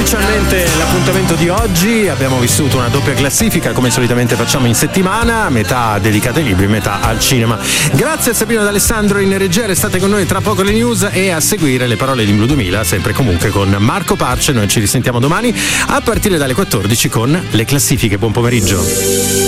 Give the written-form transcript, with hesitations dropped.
ufficialmente l'appuntamento di oggi. Abbiamo vissuto una doppia classifica come solitamente facciamo in settimana, metà dedicata ai libri, metà al cinema. Grazie a Sabrina D'Alessandro in regia, restate con noi, tra poco le news e a seguire le parole di Blu 2000, sempre comunque con Marco Parce. Noi ci risentiamo domani a partire dalle 14 con le classifiche. Buon pomeriggio.